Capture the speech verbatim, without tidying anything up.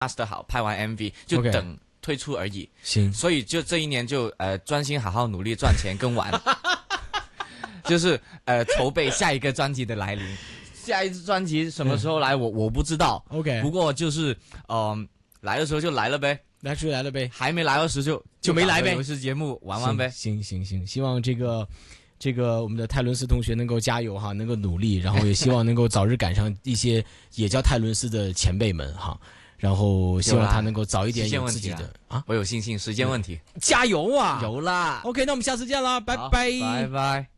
master 好，拍完 M V 就 OK 等推出而已。 行， 所以就这一年就呃专心好好努力赚钱跟玩，就是呃筹备下一个专辑的来临。下一支专辑什么时候来我我不知道 OK 不过就是嗯、呃、来的时候就来了呗， 来出来了呗， 还没来的时候就就没来呗搞个游戏节目玩玩呗。 行行行，希望这个这个我们的泰伦斯同学能够加油哈，能够努力，然后也希望能够早日赶上一些也叫泰伦斯的前辈们哈，然后希望他能够早一点有自己的啊， 我有信心，时间问题， 加油啊！ 有啦。 OK，那我们下次见啦，拜好拜， 拜拜。